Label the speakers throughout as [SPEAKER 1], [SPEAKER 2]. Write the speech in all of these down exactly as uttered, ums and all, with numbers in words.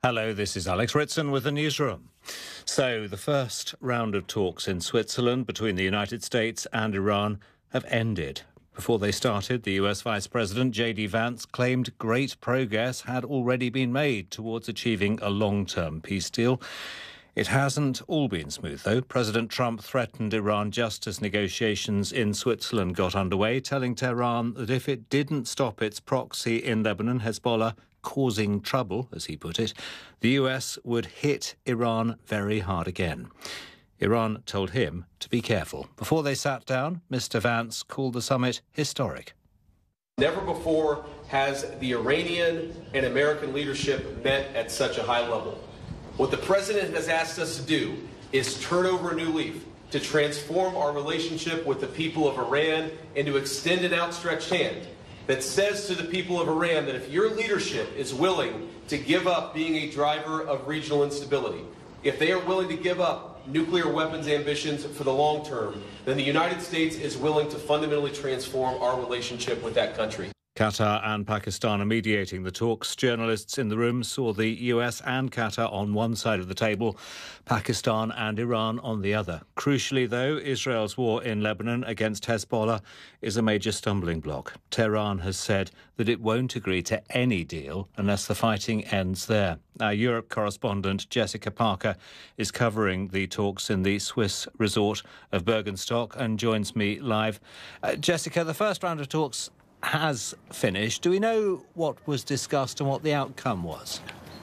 [SPEAKER 1] Hello, this is Alex Ritson with the newsroom. So, the first round of talks in Switzerland between the United States and Iran have ended. Before they started, the U S Vice President J D Vance claimed great progress had already been made towards achieving a long-term peace deal. It hasn't all been smooth, though. President Trump threatened Iran just as negotiations in Switzerland got underway, telling Tehran that if it didn't stop its proxy in Lebanon, Hezbollah, causing trouble, as he put it, the U S would hit Iran very hard again. Iran told him to be careful. Before they sat down, Mister Vance called the summit historic.
[SPEAKER 2] Never before has the Iranian and American leadership met at such a high level. What the president has asked us to do is turn over a new leaf, to transform our relationship with the people of Iran and to extend an outstretched hand that says to the people of Iran that if your leadership is willing to give up being a driver of regional instability, if they are willing to give up nuclear weapons ambitions for the long term, then the United States is willing to fundamentally transform our relationship with that country.
[SPEAKER 1] Qatar and Pakistan are mediating the talks. Journalists in the room saw the U S and Qatar on one side of the table, Pakistan and Iran on the other. Crucially, though, Israel's war in Lebanon against Hezbollah is a major stumbling block. Tehran has said that it won't agree to any deal unless the fighting ends there. Our Europe correspondent Jessica Parker is covering the talks in the Swiss resort of Bergenstock and joins me live. Uh, Jessica, the first round of talks has finished. Do we know what was discussed and what the outcome was?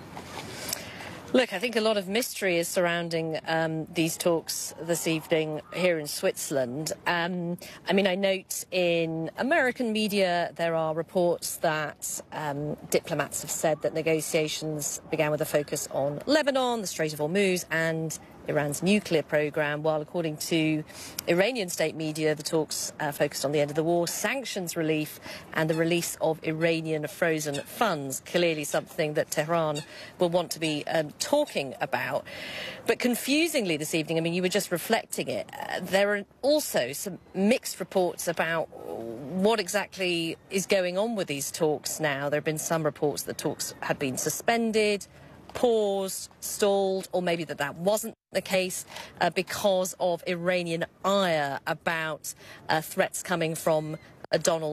[SPEAKER 3] Look, I think a lot of mystery is surrounding um, these talks this evening here in Switzerland. Um, I mean, I note in American media there are reports that um, diplomats have said that negotiations began with a focus on Lebanon, the Strait of Hormuz and Iran's nuclear program, while according to Iranian state media, the talks uh, focused on the end of the war, sanctions relief and the release of Iranian frozen funds, clearly something that Tehran will want to be um, talking about. But confusingly this evening, I mean, you were just reflecting it, uh, there are also some mixed reports about what exactly is going on with these talks now. There have been some reports that talks had been suspended, paused, stalled, or maybe that that wasn't the case uh, because of Iranian ire about uh, threats coming from uh, Donald